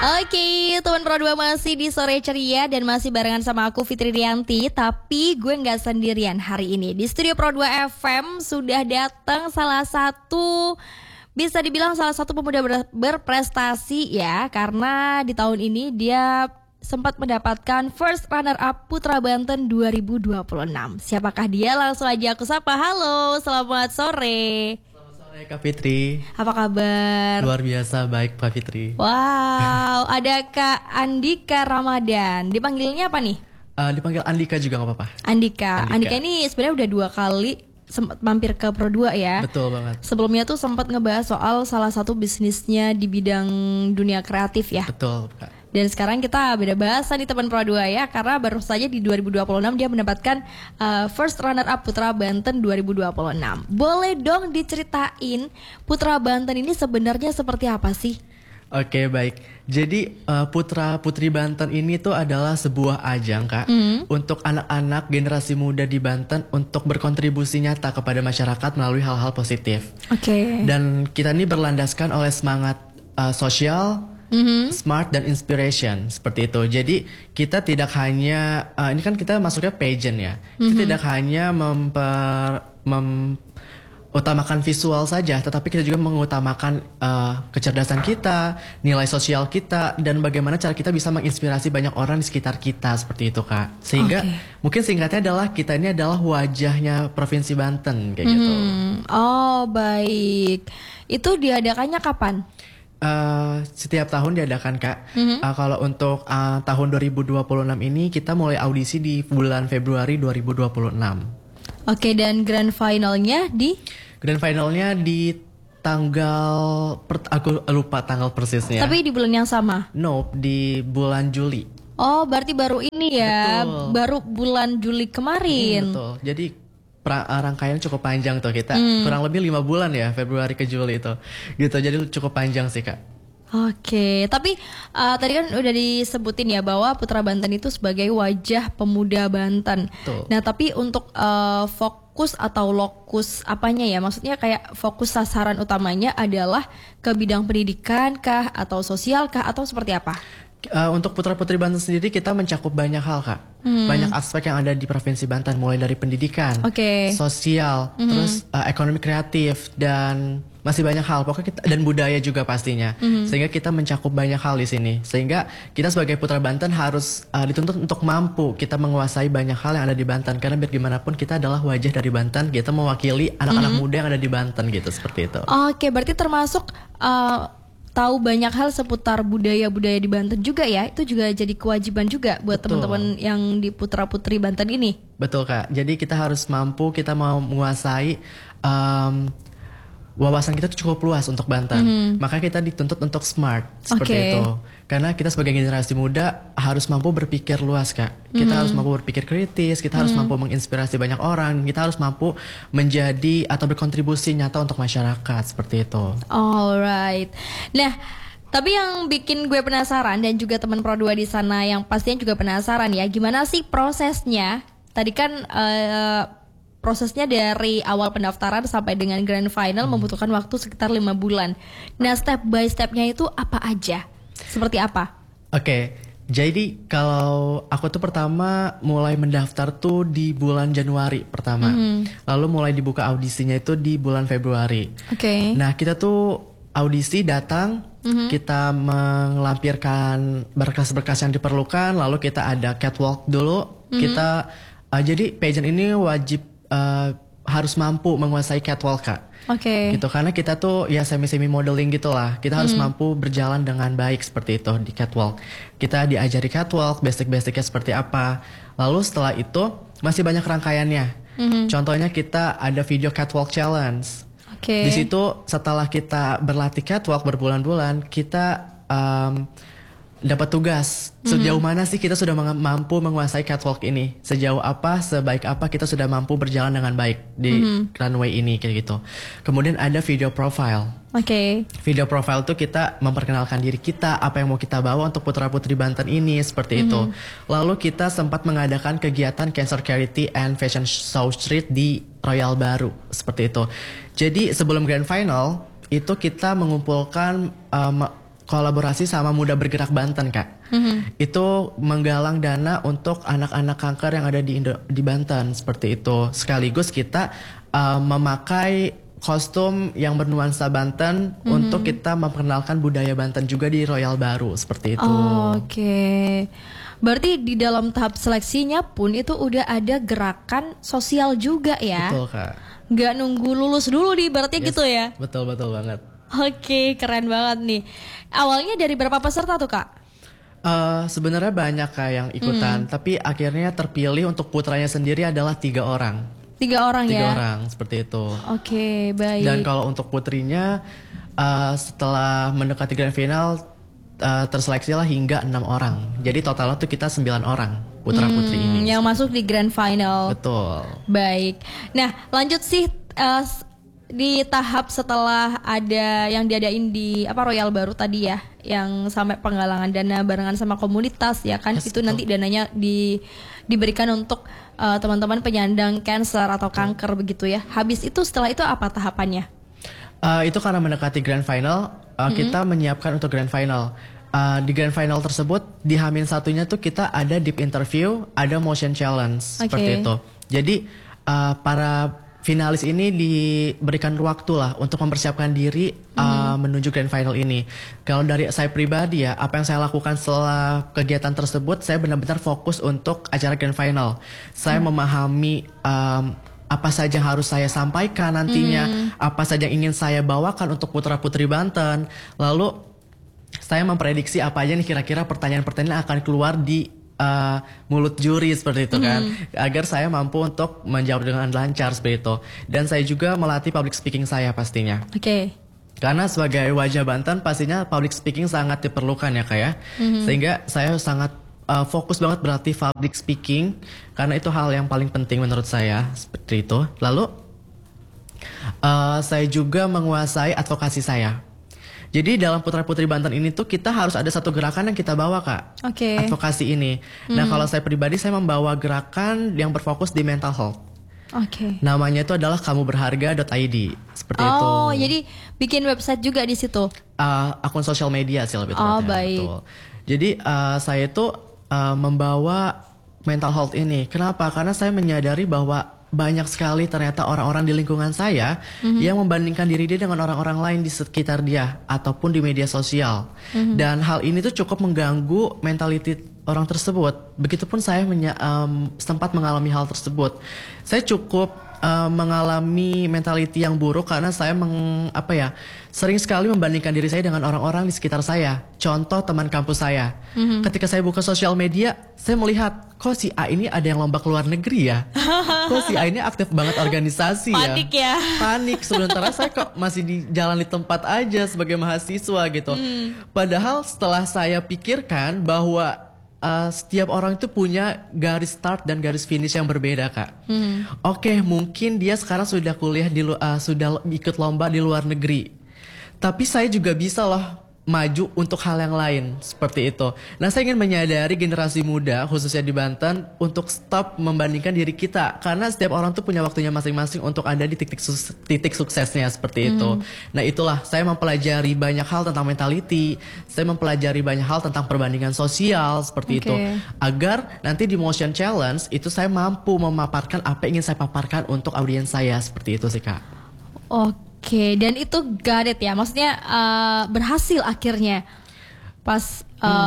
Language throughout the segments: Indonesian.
Oke, teman Pro 2 masih di Sore Ceria dan masih barengan sama aku Fitri Rianti. Tapi gue gak sendirian hari ini. Di studio Pro 2 FM sudah datang bisa dibilang salah satu pemuda berprestasi ya. Karena di tahun ini dia sempat mendapatkan First Runner Up Putra Banten 2026. Siapakah dia? Langsung aja aku sapa. Halo, selamat sore. Hai Kak Fitri. Apa kabar? Luar biasa baik Kak Fitri. Wow, ada Kak Andika Ramadan. Dipanggilnya apa nih? Dipanggil Andika juga gak apa-apa. Andika ini sebenarnya udah 2 kali sempat mampir ke Pro 2 ya. Betul banget. Sebelumnya tuh sempat ngebahas soal salah satu bisnisnya di bidang dunia kreatif ya. Betul Kak. Dan sekarang kita beda bahasan di teman Pro 2 ya. Karena baru saja di 2026 dia mendapatkan First Runner Up Putra Banten 2026. Boleh dong diceritain Putra Banten ini sebenarnya seperti apa sih? Oke baik. Jadi Putra Putri Banten ini tuh adalah sebuah ajang Kak, untuk anak-anak generasi muda di Banten untuk berkontribusi nyata kepada masyarakat melalui hal-hal positif. Oke. Dan kita ini berlandaskan oleh semangat sosial, smart dan inspiration seperti itu. Jadi kita tidak hanya ini kan kita masuknya pageant ya. Kita tidak hanya utamakan visual saja, tetapi kita juga mengutamakan kecerdasan kita, nilai sosial kita, dan bagaimana cara kita bisa menginspirasi banyak orang di sekitar kita seperti itu Kak. Sehingga mungkin singkatnya adalah kita ini adalah wajahnya Provinsi Banten kayak gitu. Oh baik. Itu diadakannya kapan? Setiap tahun diadakan Kak. Kalau untuk tahun 2026 ini kita mulai audisi di bulan Februari 2026. Oke, dan grand finalnya di? Grand finalnya di tanggal aku lupa tanggal persisnya. Tapi di bulan yang sama? Nope, di bulan Juli. Oh, berarti baru ini ya. Betul. Baru bulan Juli kemarin. Betul. Jadi rangkaian cukup panjang tuh kita. Kurang lebih 5 bulan ya, Februari ke Juli itu. Gitu. Jadi cukup panjang sih Kak. Oke, tapi tadi kan udah disebutin ya bahwa Putra Banten itu sebagai wajah pemuda Banten. Betul. Nah, tapi untuk fokus atau lokus apanya ya? Maksudnya kayak fokus sasaran utamanya adalah ke bidang pendidikan kah atau sosial kah atau seperti apa? Untuk Putra Putri Banten sendiri kita mencakup banyak hal Kak. Banyak aspek yang ada di Provinsi Banten, mulai dari pendidikan, sosial, terus ekonomi kreatif, dan masih banyak hal. Pokoknya kita, dan budaya juga pastinya. Sehingga kita mencakup banyak hal di sini. Sehingga kita sebagai Putra Banten harus dituntut untuk mampu kita menguasai banyak hal yang ada di Banten. Karena biar gimana pun kita adalah wajah dari Banten. Kita mewakili anak-anak muda yang ada di Banten gitu, seperti itu. Oke, berarti termasuk tahu banyak hal seputar budaya-budaya di Banten juga ya. Itu juga jadi kewajiban juga buat teman-teman yang di Putra-Putri Banten ini. Betul Kak. Jadi kita harus mampu, kita mau menguasai wawasan kita tuh cukup luas untuk Banten. Maka kita dituntut untuk smart seperti itu. Karena kita sebagai generasi muda harus mampu berpikir luas Kak. Kita harus mampu berpikir kritis, kita harus mampu menginspirasi banyak orang, kita harus mampu menjadi atau berkontribusi nyata untuk masyarakat seperti itu. Alright. Nah, tapi yang bikin gue penasaran dan juga teman Pro 2 di sana yang pastinya juga penasaran ya, gimana sih prosesnya? Tadi kan prosesnya dari awal pendaftaran sampai dengan grand final membutuhkan waktu sekitar 5 bulan. Nah, step by stepnya itu apa aja? Seperti apa? Oke, jadi kalau aku tuh pertama mulai mendaftar tuh di bulan Januari pertama. Lalu mulai dibuka audisinya itu di bulan Februari. Nah, kita tuh audisi datang, kita melampirkan berkas-berkas yang diperlukan, lalu kita ada catwalk dulu. Kita jadi pageant ini wajib harus mampu menguasai catwalk Kak. Gitu, karena kita tuh ya semi modeling gitulah. Kita harus mampu berjalan dengan baik seperti itu di catwalk. Kita diajari catwalk, basic-basicnya seperti apa. Lalu setelah itu masih banyak rangkaiannya. Contohnya kita ada video catwalk challenge. Di situ setelah kita berlatih catwalk berbulan-bulan, kita dapat tugas sejauh mana sih kita sudah mampu menguasai catwalk ini, sejauh apa, sebaik apa kita sudah mampu berjalan dengan baik di runway ini kayak gitu. Kemudian ada video profile. Video profile tuh kita memperkenalkan diri kita, apa yang mau kita bawa untuk Putra Putri Banten ini seperti itu. Lalu kita sempat mengadakan kegiatan Cancer Charity and Fashion Show Street di Royal Baru seperti itu. Jadi sebelum grand final itu kita mengumpulkan kolaborasi sama Muda Bergerak Banten, Kak. Itu menggalang dana untuk anak-anak kanker yang ada di Banten seperti itu. Sekaligus kita memakai kostum yang bernuansa Banten untuk kita memperkenalkan budaya Banten juga di Royal Baru seperti itu. Oke. Berarti di dalam tahap seleksinya pun itu udah ada gerakan sosial juga ya? Betul, Kak. Nggak nunggu lulus dulu nih, berarti gitu ya? Betul banget. Oke, keren banget nih. Awalnya dari berapa peserta tuh, Kak? Sebenarnya banyak, Kak, yang ikutan, tapi akhirnya terpilih untuk putranya sendiri adalah 3 orang. 3 orang ya? 3 orang, seperti itu. Oke, baik. Dan kalau untuk putrinya, setelah mendekati grand final, terseleksilah hingga 6 orang. Jadi totalnya tuh kita 9 orang putra-putri ini. Yang masuk di grand final. Betul. Baik. Nah, lanjut sih di tahap setelah ada yang diadain di Royal Baru tadi ya, yang sampai penggalangan dana barengan sama komunitas ya kan, itu nanti dananya diberikan untuk teman-teman penyandang cancer atau kanker begitu ya. Habis itu setelah itu apa tahapannya? Itu karena mendekati grand final, kita menyiapkan untuk grand final. Di grand final tersebut di H-1-nya tuh kita ada deep interview, ada motion challenge seperti itu. Jadi para finalis ini diberikan waktu lah untuk mempersiapkan diri menuju grand final ini. Kalau dari saya pribadi ya, apa yang saya lakukan setelah kegiatan tersebut, saya benar-benar fokus untuk acara grand final. Saya memahami apa saja yang harus saya sampaikan nantinya, apa saja yang ingin saya bawakan untuk putra-putri Banten. Lalu saya memprediksi apa aja nih kira-kira pertanyaan-pertanyaan akan keluar di mulut juri seperti itu kan, agar saya mampu untuk menjawab dengan lancar seperti itu. Dan saya juga melatih public speaking saya pastinya. Oke. Karena sebagai wajah Banten pastinya public speaking sangat diperlukan ya Kak ya. Sehingga saya sangat fokus banget berlatih public speaking karena itu hal yang paling penting menurut saya seperti itu. Lalu saya juga menguasai advokasi saya. Jadi dalam Putra-Putri Banten ini tuh kita harus ada satu gerakan yang kita bawa Kak. Oke. Advokasi ini. Nah kalau saya pribadi saya membawa gerakan yang berfokus di mental health. Oke. Namanya itu adalah kamuberharga.id. Seperti itu. Oh, jadi bikin website juga di situ. Akun sosial media sih lebih Oh, tepatnya. baik. Betul. Jadi saya tuh membawa mental health ini. Kenapa? Karena saya menyadari bahwa banyak sekali ternyata orang-orang di lingkungan saya yang membandingkan diri dia dengan orang-orang lain di sekitar dia ataupun di media sosial. Dan hal ini tuh cukup mengganggu mentality orang tersebut. Begitupun saya sempat mengalami hal tersebut. Saya cukup mengalami mentality yang buruk karena saya sering sekali membandingkan diri saya dengan orang-orang di sekitar saya. Contoh teman kampus saya. Ketika saya buka sosial media, saya melihat kok si A ini ada yang lomba ke luar negeri ya. Kok si A ini aktif banget organisasi ya. Panik ya. Panik. Sementara saya kok masih di jalan di tempat aja sebagai mahasiswa gitu. Padahal setelah saya pikirkan bahwa setiap orang itu punya garis start dan garis finish yang berbeda Kak. Oke, mungkin dia sekarang sudah kuliah sudah ikut lomba di luar negeri. Tapi saya juga bisa loh maju untuk hal yang lain seperti itu. Nah, saya ingin menyadari generasi muda khususnya di Banten untuk stop membandingkan diri kita karena setiap orang tuh punya waktunya masing-masing untuk ada di titik suksesnya seperti itu. Nah, itulah saya mempelajari banyak hal tentang mentality, saya mempelajari banyak hal tentang perbandingan sosial seperti itu agar nanti di motion challenge itu saya mampu memaparkan apa yang ingin saya paparkan untuk audiens saya seperti itu sih Kak. Oke, dan itu got it ya, maksudnya berhasil akhirnya pas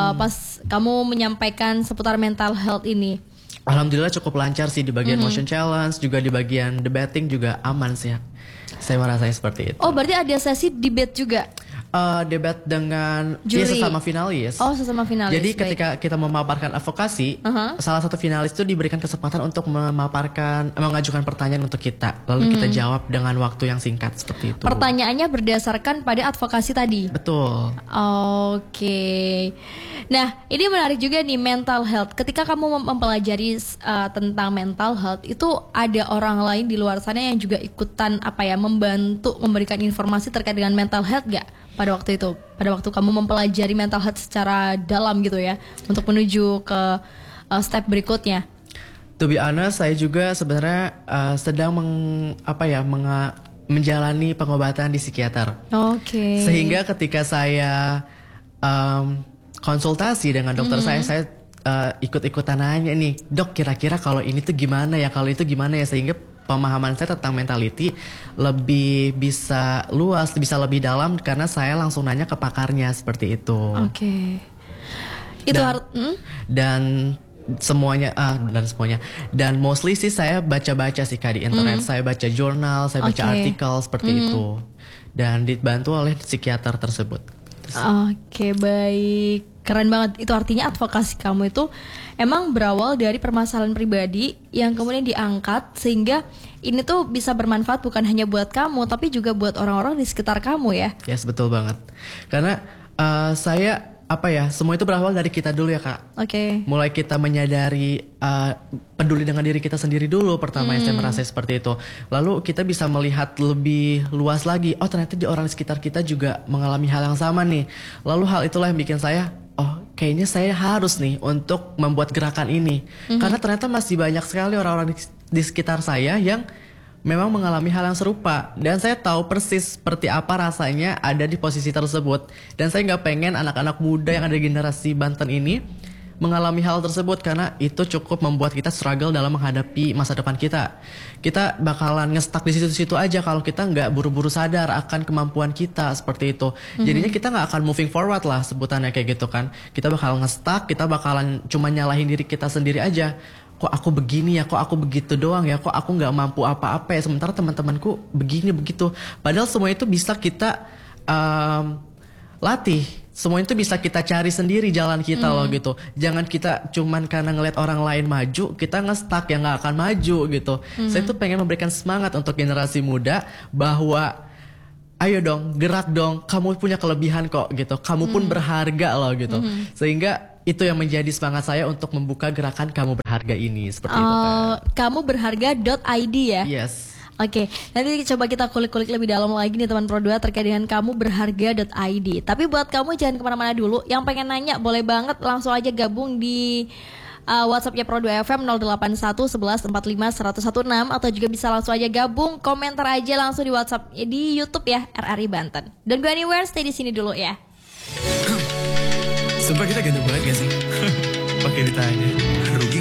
kamu menyampaikan seputar mental health ini. Alhamdulillah cukup lancar sih di bagian motion challenge, juga di bagian debating juga aman sih ya. Saya merasa seperti itu. Oh, berarti ada sesi debate juga? Debat dengan sesama finalis. Oh, sesama finalis. Jadi ketika kita memaparkan advokasi, salah satu finalis itu diberikan kesempatan untuk mengajukan pertanyaan untuk kita, lalu kita jawab dengan waktu yang singkat seperti itu. Pertanyaannya berdasarkan pada advokasi tadi. Betul. Oke. Nah, ini menarik juga nih mental health. Ketika kamu mempelajari tentang mental health, itu ada orang lain di luar sana yang juga ikutan membantu memberikan informasi terkait dengan mental health gak? Pada waktu itu, pada waktu kamu mempelajari mental health secara dalam gitu ya, untuk menuju ke step berikutnya. To be honest, saya juga sebenarnya sedang menjalani pengobatan di psikiater. Oke. Sehingga ketika saya konsultasi dengan dokter saya ikut-ikutan nanya nih, dok kira-kira kalau ini tuh gimana ya, kalau itu gimana ya, sehingga pemahaman saya tentang mentality lebih bisa luas, bisa lebih dalam karena saya langsung nanya ke pakarnya seperti itu. Oke. Itu dan semuanya dan mostly sih saya baca-baca sih Kak di internet. Saya baca jurnal, saya baca artikel seperti itu. Dan dibantu oleh psikiater tersebut. Oke, baik. Keren banget. Itu artinya advokasi kamu itu emang berawal dari permasalahan pribadi yang kemudian diangkat sehingga ini tuh bisa bermanfaat bukan hanya buat kamu tapi juga buat orang-orang di sekitar kamu ya. Yes, betul banget. Karena semua itu berawal dari kita dulu ya Kak. Oke. Mulai kita menyadari, peduli dengan diri kita sendiri dulu pertama yang saya merasa seperti itu. Lalu kita bisa melihat lebih luas lagi. Oh ternyata di orang di sekitar kita juga mengalami hal yang sama nih. Lalu hal itulah yang bikin saya, oh kayaknya saya harus nih untuk membuat gerakan ini. Karena ternyata masih banyak sekali orang-orang di sekitar saya yang memang mengalami hal yang serupa. Dan saya tahu persis seperti apa rasanya ada di posisi tersebut. Dan saya nggak pengen anak-anak muda yang ada di generasi Banten ini mengalami hal tersebut, karena itu cukup membuat kita struggle dalam menghadapi masa depan kita. Kita bakalan ngestak di situ-situ aja kalau kita nggak buru-buru sadar akan kemampuan kita seperti itu. Jadinya kita nggak akan moving forward lah sebutannya kayak gitu kan. Kita bakal ngestak, kita bakalan cuma nyalahin diri kita sendiri aja. Kok aku begini ya, kok aku begitu doang ya, kok aku nggak mampu apa-apa ya, sementara teman-temanku begini begitu. Padahal semua itu bisa kita latih, semua itu bisa kita cari sendiri jalan kita loh gitu. Jangan kita cuman karena ngeliat orang lain maju, kita nge-stuck ya nggak akan maju gitu. Saya tuh pengen memberikan semangat untuk generasi muda bahwa ayo dong, gerak dong, kamu punya kelebihan kok gitu, kamu pun berharga loh gitu. Sehingga itu yang menjadi semangat saya untuk membuka gerakan Kamu Berharga ini seperti itu kan. Kamuberharga.id ya? Yes. Oke, nanti coba kita kulik-kulik lebih dalam lagi nih teman Pro 2 terkait dengan kamuberharga.id. Tapi buat kamu jangan kemana-mana dulu. Yang pengen nanya boleh banget langsung aja gabung di WhatsAppnya Pro 2 FM 081 11 45 116 atau juga bisa langsung aja gabung komentar aja langsung di WhatsApp di YouTube ya RRI Banten. Don't go anywhere, stay di sini dulu ya. Sumpah kita ganteng banget gak sih? Pakai ditanya.